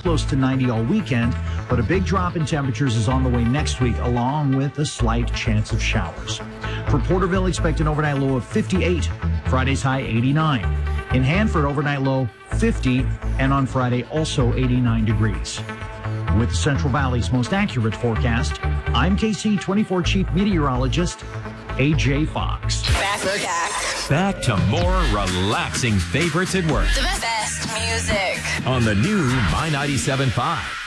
close to 90 all weekend, but a big drop in temperatures is on the way next week, along with a slight chance of showers. For Porterville, expect an overnight low of 58. Friday's high 89. In Hanford, overnight low 50, and on Friday also 89 degrees. With Central Valley's most accurate forecast, I'm KC24 Chief Meteorologist AJ Fox. Back to more relaxing favorites at work. The best music. On the new My 97.5.